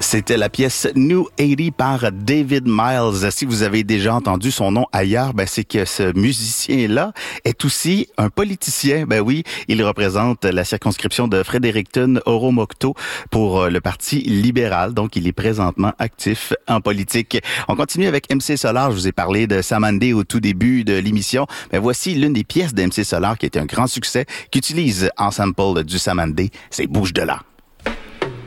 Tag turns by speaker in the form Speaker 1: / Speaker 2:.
Speaker 1: C'était la pièce New 80 par David Miles. Si vous avez déjà entendu son nom ailleurs, c'est que ce musicien-là est aussi un politicien. Ben oui, il représente la circonscription de Fredericton-Oromocto pour le Parti libéral. Donc, il est présentement actif en politique. On continue avec MC Solar. Je vous ai parlé de Samandé au tout début de l'émission. Mais voici l'une des pièces de MC Solar qui est un grand succès, qui utilise en sample du Samandé. C'est Bouge de là.